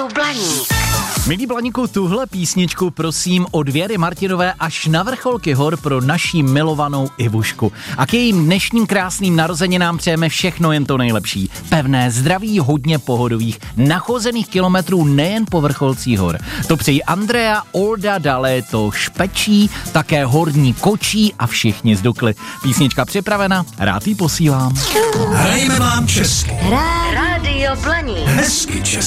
Blaník. Milí Blaníku, tuhle písničku prosím od Věry Martinové až na vrcholky hor pro naší milovanou Ivušku. A k jejím dnešním krásným narozeninám přejeme všechno jen to nejlepší. Pevné zdraví, hodně pohodových, nachozených kilometrů nejen po vrcholcích hor. To přejí Andrea, Olda, dále to Špečí, také Horní Kočí a všichni z Dukly. Písnička připravena, rád ji posílám. Hrajeme vám česky. Rádio Blaník. Hezky česky.